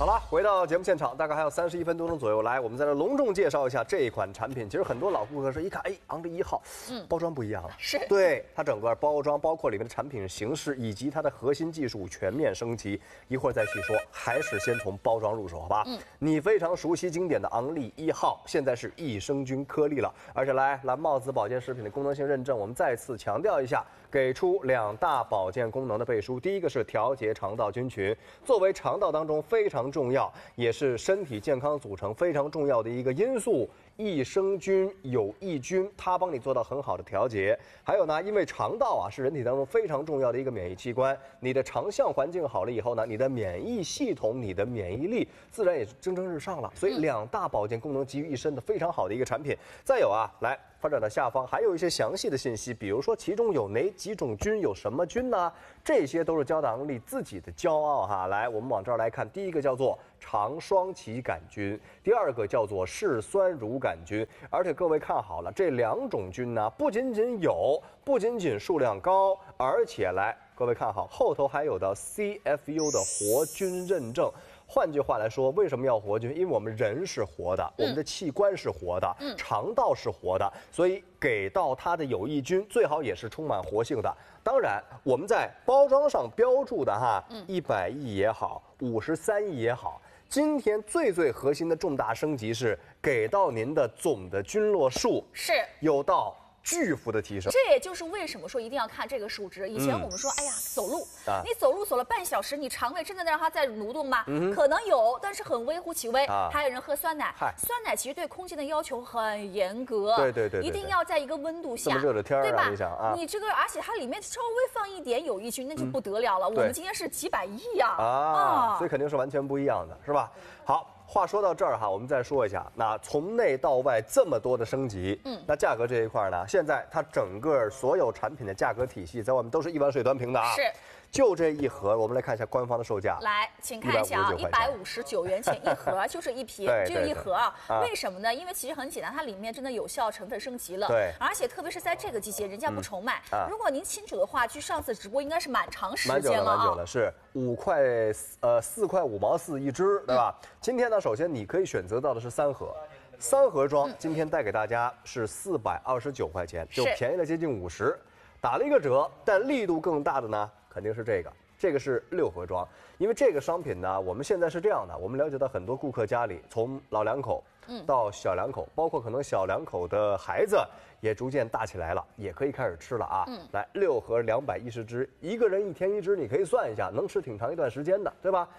好了，回到节目现场，大概还有31分多钟左右。来，我们在这隆重介绍一下这一款产品。其实很多老顾客是一看，哎，昂立1号，包装不一样了， 是对它整个包装，包括里面的产品形式以及它的核心技术全面升级。一会儿再细说，还是先从包装入手，好吧？你非常熟悉经典的昂立1号，现在是益生菌颗粒了，而且来蓝帽子保健食品的功能性认证，我们再次强调一下，给出2大保健功能的背书。第一个是调节肠道菌群，作为肠道当中非常重要，也是身体健康组成非常重要的一个因素。益生菌、有益菌，它帮你做到很好的调节。还有呢，因为肠道啊是人体当中非常重要的一个免疫器官，你的肠相环境好了以后呢，你的免疫系统、你的免疫力自然也是蒸蒸日上了。所以2大保健功能集于一身的非常好的一个产品。再有啊，来。发展的下方还有一些详细的信息，比如说其中有哪几种菌，有什么菌呢？这些都是胶囊力自己的骄傲哈。来，我们往这儿来看，第一个叫做肠双歧杆菌，第二个叫做嗜酸乳杆菌。而且各位看好了，这2种菌呢，不仅仅数量高，而且来，各位看好后头还有的 CFU 的活菌认证。换句话来说，为什么要活菌？因为我们人是活的，我们的器官是活的，肠道是活的，所以给到它的有益菌最好也是充满活性的。当然，我们在包装上标注的100亿也好，53亿也好，今天最核心的重大升级是给到您的总的菌落数是有到巨幅的提升。 这也就是为什么说一定要看这个数值。以前我们说，哎呀，走路，你走路走了半小时，你肠胃真的让它再蠕动吗？可能有，但是很微乎其微。还有人喝酸奶，酸奶其实对空气的要求很严格， 对， 一定要在一个温度下， 这么热的天儿， 对吧？ 你想啊， 你这个，而且它里面稍微放一点有益菌，那就不得了了。我们今天是几百亿呀， 所以肯定是完全不一样的，是吧？好。话说到这儿哈，我们再说一下，那从内到外这么多的升级，那价格这一块呢，现在它整个所有产品的价格体系在外面都是一碗水端平的啊。 是。 就这一盒，我们来看一下官方的售价。 来，请看一下啊，159元钱一盒，就是一瓶，就一盒啊。为什么呢？因为其实很简单，它里面真的有效成分升级了。 对。 而且特别是在这个季节，人家不愁卖。如果您清楚的话，距上次直播应该是蛮长时间了啊。 蛮久了，是4块5毛4一支，对吧？今天呢，首先你可以选择到的是3盒。3盒装，今天带给大家是429块钱，就便宜了接近50，打了一个折，但力度更大的呢，肯定是这个是6盒装。因为这个商品呢，我们现在是这样的，我们了解到很多顾客家里，从老两口到小两口，包括可能小两口的孩子也逐渐大起来了，也可以开始吃了啊。来6盒210支，一个人1天1支，你可以算一下，能吃挺长一段时间的，对吧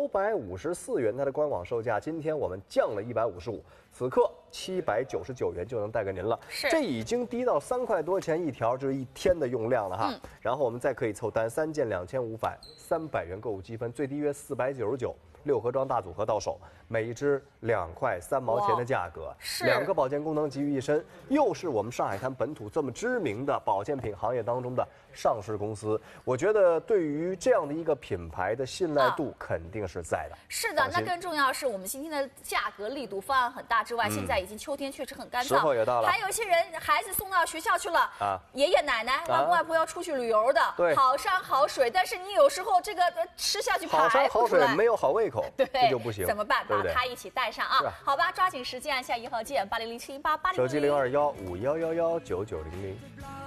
？954元它的官网售价，今天我们降了155，此刻799元就能带给您了。这已经低到3块多钱一条，就是1天的用量了哈。然后我们再可以凑单3件2500，300元购物积分，最低约499，6盒装大组合到手，每一支2块3毛钱的价格，2个保健功能集于一身，又是我们上海滩本土这么知名的保健品行业当中的上市公司，我觉得对于这样的一个品牌的信赖度肯定是在的。 是的，那更重要的是我们今天的价格力度方案很大之外，现在已经秋天确实很干燥， 时候也到了。 还有一些人孩子送到学校去了爷爷奶奶、外公外婆要出去旅游的，好山好水，但是你有时候这个吃下去好山好水没有好胃口， 对， 这就不行。 怎么办？把它一起带上啊！好吧，抓紧时间按下1号键，8007188000， 手机0215111990。